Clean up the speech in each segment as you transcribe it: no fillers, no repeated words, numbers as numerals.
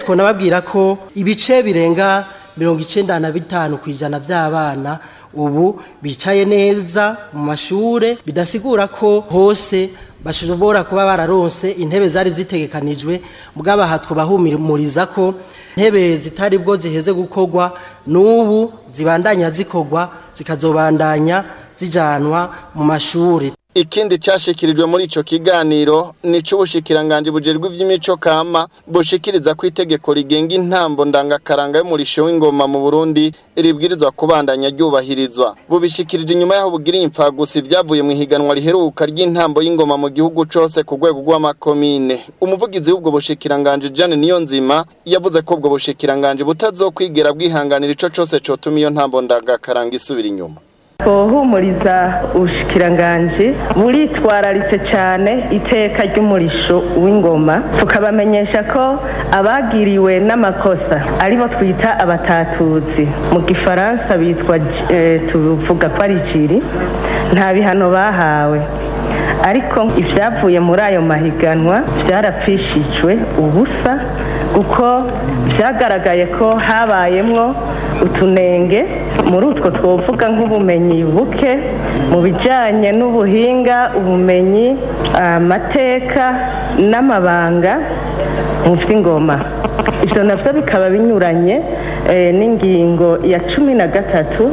twonababwira ko ibice birenga 95% kwijana by'abana ubu bicaye neza mu mashure, bidasigura ko hose bashobora kuba bararonse intebe zari zitegekanijwe, bw'abahatwe bahumuriza ko intebe zitari bwo ziheze gukorwa n'ubu zibandanya zikorwa zikazobandanya zijanwa mu mashuri. Ikindi cyashikirijwe muri ico kiganiro ni c'ubushikiranganje bujejwe ivy'imico kama bushikiriza ku itegeko rigenga intambo ndangakaranga y'umurisho w'ingoma mu Burundi ribwirizwa kubandanya ryubahirizwa. Bubishikirije inyuma yaho bugira impfagusi vyavuye mu higanwa riheruka ry'intambo y'ingoma mu gihugu cose ku rwego rw'amakomine. Umuvugizi w'ubwo bushikiranganje Jane Niyonzima yavuze ko ubwo bushikiranganje butazokwigera bwihanganira ico cose cotuma iyo ntambo ndangakaranga isubira inyuma. Uhumuriza ubushikiranganje buritwararitse cyane iteka ry'umurisho w'ingoma, tukabamenyesha ko abagiriwe n'amakosa aribo twita abatatuzi, mu gifaransa bitwa tuvuga ko ari jiri, nta bihano bahawe, ariko ivyavuye muri ayo mahiganwa vyarapfishijwe ubusa kuko vyagaragaye ko habayemwo utunenge muri utwo twovuga nk'ubumenyi buke mu bijanye n'ubuhinga, ubumenyi, amateka n'amabanga mu vy'ingoma. Ivyo navyo bikaba binyuranye n'ingingo ya 13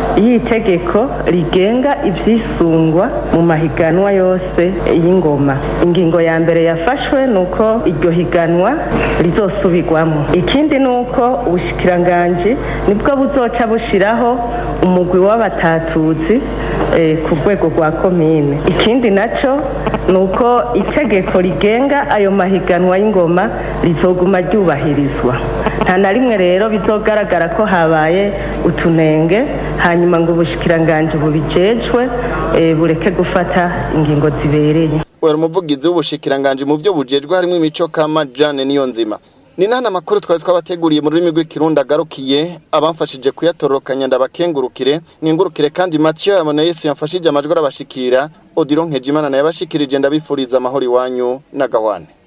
y'itegeko rigenga ivyisungwa mu mahiganwa yose y'ingoma. Ingingo ya mbere yafashwe nuko iryo higanwa rizosubirwamo. Ikindi nuko ubushikiranganje nibwo buzoca bushiraho umugwi w'abatatuzi ku rwego rwa komine. Ikindi naco nuko itegeko rigenga ayo mahiganwa y'ingoma rizoguma ryubahirizwa. Nta na rimwe rero bizogaragara ko habaye utunenge hanyuma ngo ubushikiranganje bubijejwe bureke gufata ingingo zibereye. Wari umuvugizi w'ubushikiranganje mu byo bujejwe harimo imico kama Jane Niyonzima. Ni nana makuru twabateguriye mu rurimi rw'ikirundi agarukiye, abamfashije kuyatororokanya ndabakengurukire, ningurukire kandi Mathieu yamone Yesu yamfashije amajwi arabashikira, Odilon Nkejimana naye abashikirije ndabifuriza amahoro iwanyu na gahwane.